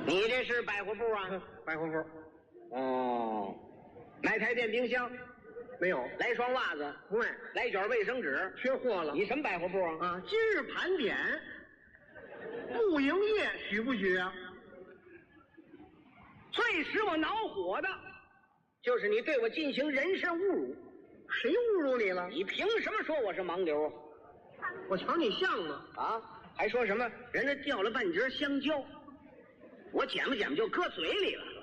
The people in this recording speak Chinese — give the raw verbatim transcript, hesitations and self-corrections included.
你这是百货部啊？ 百货部。 哦，买台电冰箱。 没有， 来双袜子， 不卖， 来卷卫生纸， 缺货了。 你什么百货部啊？ 啊，今日盘点，不营业，许不许啊？ 最使我恼火的，就是你对我进行人身侮辱。 谁侮辱你了？ 你凭什么说我是盲流？ 我瞧你像吗？ 啊，还说什么人家掉了半截香蕉，我捡吧捡吧就搁嘴里了。